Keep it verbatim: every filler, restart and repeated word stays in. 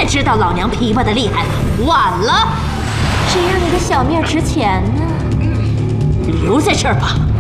在知道老娘琵琶的厉害了，晚了。 谁让你的小命值钱呢？ 留在这儿吧。